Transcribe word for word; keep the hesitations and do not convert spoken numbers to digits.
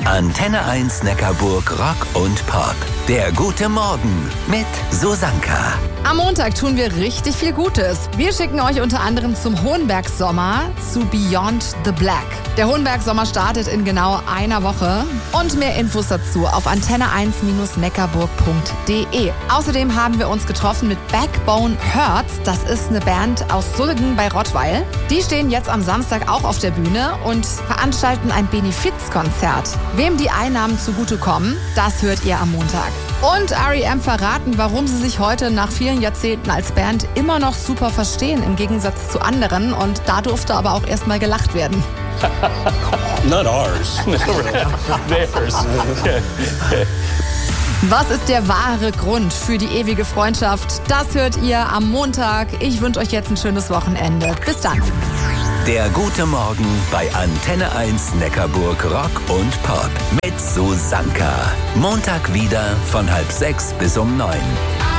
Antenne eins Neckarburg Rock und Pop. Der gute Morgen mit Susanka. Am Montag tun wir richtig viel Gutes. Wir schicken euch unter anderem zum Hohenberg-Sommer zu Beyond the Black. Der Hohenberg-Sommer startet in genau einer Woche. Und mehr Infos dazu auf antenne eins neckarburg punkt de. Außerdem haben wir uns getroffen mit Backbone Hurts. Das ist eine Band aus Sulgen bei Rottweil. Die stehen jetzt am Samstag auch auf der Bühne und veranstalten ein Benefizkonzert. Wem die Einnahmen zugutekommen, das hört ihr am Montag. Und R E M verraten, warum sie sich heute nach vielen Jahrzehnten als Band immer noch super verstehen, im Gegensatz zu anderen. Und da durfte aber auch erstmal gelacht werden. Not ours. Theirs. Was ist der wahre Grund für die ewige Freundschaft? Das hört ihr am Montag. Ich wünsche euch jetzt ein schönes Wochenende. Bis dann. Der gute Morgen bei Antenne eins Neckarburg Rock und Pop mit Susanka. Montag wieder von halb sechs bis um neun.